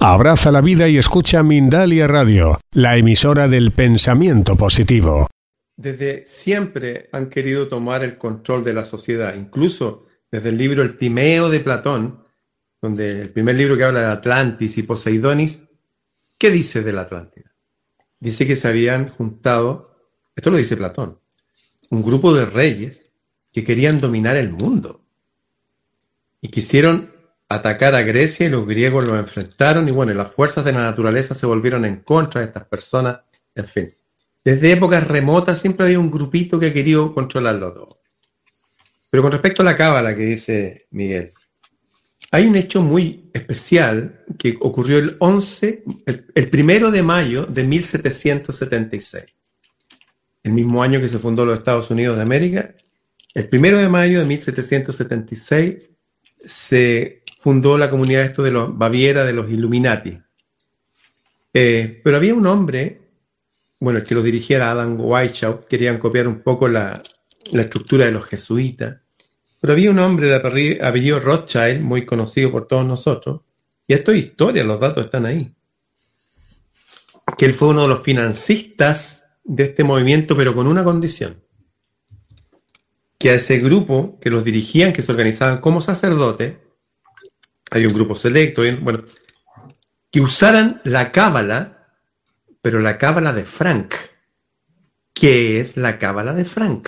Abraza la vida y escucha Mindalia Radio, la emisora del pensamiento positivo. Desde siempre han querido tomar el control de la sociedad, incluso desde el libro El Timeo de Platón, donde el primer libro que habla de Atlantis y Poseidonis, ¿qué dice de la Atlántida? Dice que se habían juntado, esto lo dice Platón, un grupo de reyes que querían dominar el mundo y quisieron atacar a Grecia y los griegos los enfrentaron y bueno, las fuerzas de la naturaleza se volvieron en contra de estas personas, en fin. Desde épocas remotas siempre había un grupito que ha querido controlarlo todo. Pero con respecto a la cábala que dice Miguel, hay un hecho muy especial que ocurrió el 1 de mayo de 1776. El mismo año que se fundó los Estados Unidos de América, el 1 de mayo de 1776 se fundó la comunidad de los Baviera, de los Illuminati. Pero había un hombre, bueno, el que lo dirigía era Adam Weishaupt, querían copiar un poco la estructura de los jesuitas. Pero había un hombre de apellido Rothschild, muy conocido por todos nosotros, y esto es historia, los datos están ahí, que él fue uno de los financistas de este movimiento, pero con una condición: que a ese grupo que los dirigían, que se organizaban como sacerdotes, hay un grupo selecto, bueno, que usaran la cábala, pero la cábala de Frank. ¿Qué es la cábala de Frank?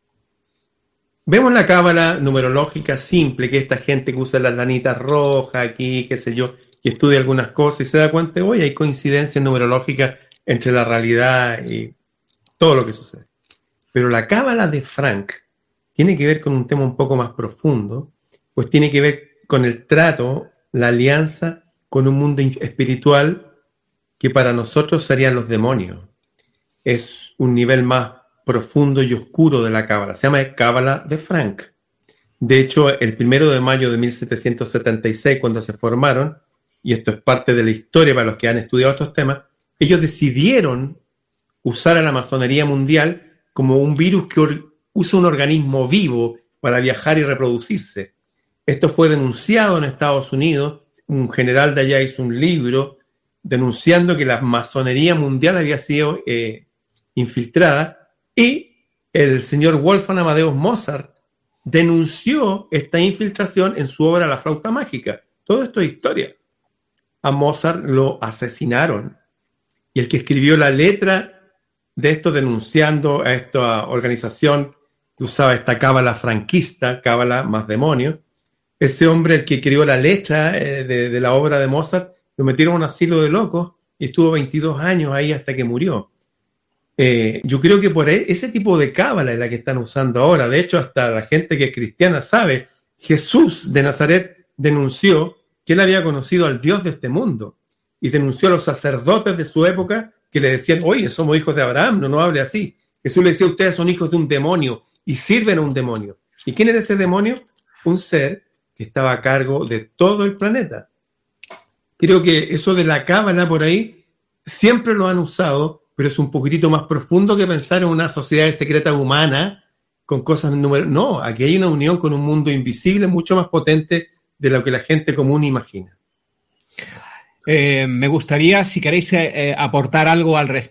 Vemos la cábala numerológica simple, que esta gente que usa las lanitas rojas aquí, qué sé yo, y estudia algunas cosas y se da cuenta de, oye, hay coincidencias numerológicas entre la realidad y todo lo que sucede. Pero la cábala de Frank tiene que ver con un tema un poco más profundo, pues tiene que ver con el trato, la alianza con un mundo espiritual que para nosotros serían los demonios. Es un nivel más profundo y oscuro de la cábala. Se llama cábala de Frank. De hecho, el 1 de mayo de 1776, cuando se formaron, y esto es parte de la historia para los que han estudiado estos temas, ellos decidieron usar a la masonería mundial como un virus que usa un organismo vivo para viajar y reproducirse. Esto fue denunciado en Estados Unidos. Un general de allá hizo un libro denunciando que la masonería mundial había sido infiltrada, y el señor Wolfgang Amadeus Mozart denunció esta infiltración en su obra La flauta mágica. Todo esto es historia. A Mozart lo asesinaron y el que escribió la letra de esto denunciando a esta organización que usaba esta cábala franquista, cábala más demonio, ese hombre, el que escribió la letra de la obra de Mozart, lo metieron a un asilo de locos y estuvo 22 años ahí hasta que murió. Yo creo que por ese tipo de cábala es la que están usando ahora. De hecho, hasta la gente que es cristiana sabe, Jesús de Nazaret denunció que él había conocido al Dios de este mundo y denunció a los sacerdotes de su época que le decían, oye, somos hijos de Abraham, no hable así. Jesús le decía, ustedes son hijos de un demonio y sirven a un demonio. ¿Y quién era ese demonio? Un ser que estaba a cargo de todo el planeta. Creo que eso de la cábala por ahí siempre lo han usado, pero es un poquitito más profundo que pensar en una sociedad secreta humana con cosas no, aquí hay una unión con un mundo invisible mucho más potente de lo que la gente común imagina. Me gustaría, si queréis, aportar algo al respecto.